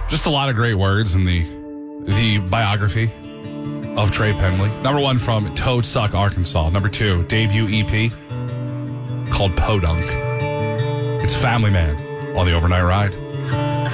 Just a lot of great words in the biography of Trey Penley. Number 1 from Toad Suck, Arkansas. Number 2, debut EP called Podunk. It's Family Man on the Overnight Ride.